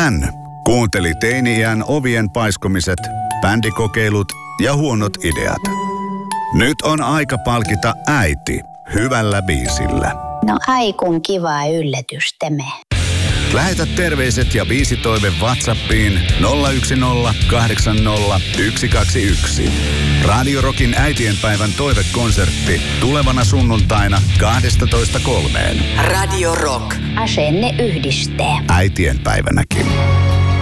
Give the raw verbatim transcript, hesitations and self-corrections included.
Hän kuunteli teini-iän ovien paiskomiset, bändikokeilut ja huonot ideat. Nyt on aika palkita äiti hyvällä biisillä. No ai kun kiva yllätys tämä. Lähetä terveiset ja biisitoive WhatsAppiin nolla yksi nolla kahdeksan nolla yksi kaksi yksi. Radio Rockin äitienpäivän toivekonsertti tulevana sunnuntaina kaksitoista kolmeen. Radio Rock. Asenne yhdistää. Äitienpäivänäkin.